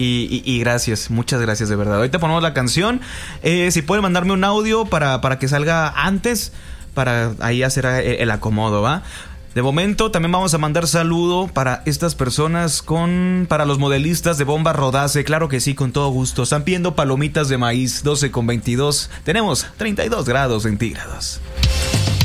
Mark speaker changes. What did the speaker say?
Speaker 1: Y gracias, muchas gracias de verdad. Ahorita ponemos la canción. Si pueden mandarme un audio para que salga antes, para ahí hacer el acomodo, ¿va? De momento también vamos a mandar saludo para estas personas para los modelistas de Bomba Rodace. Claro que sí, con todo gusto. Están pidiendo palomitas de maíz, 12:22. Tenemos 32 grados centígrados.